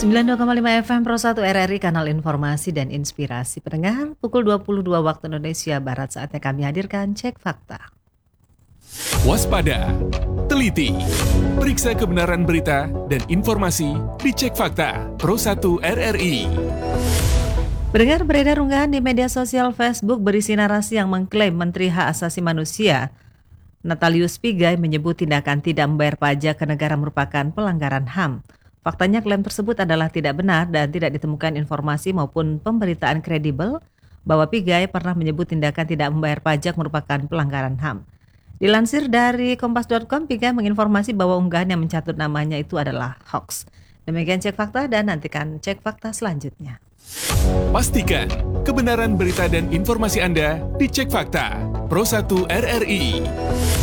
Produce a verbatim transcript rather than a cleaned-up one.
sembilan puluh dua koma lima F M Pro satu R R I, kanal informasi dan inspirasi. Pendengar, pukul dua puluh dua waktu Indonesia Barat, saatnya kami hadirkan Cek Fakta. Waspada, teliti, periksa kebenaran berita dan informasi di Cek Fakta Pro satu R R I. Pendengar, beredar unggahan di media sosial Facebook berisi narasi yang mengklaim Menteri Hak Asasi Manusia Natalius Pigai menyebut tindakan tidak membayar pajak ke negara merupakan pelanggaran H A M. Faktanya klaim tersebut adalah tidak benar dan tidak ditemukan informasi maupun pemberitaan kredibel bahwa Pigai pernah menyebut tindakan tidak membayar pajak merupakan pelanggaran H A M. Dilansir dari kompas dot com, Pigai menginformasi bahwa unggahan yang mencatut namanya itu adalah hoax. Demikian Cek Fakta, dan nantikan Cek Fakta selanjutnya. Pastikan kebenaran berita dan informasi Anda di Cek Fakta Pro satu R R I.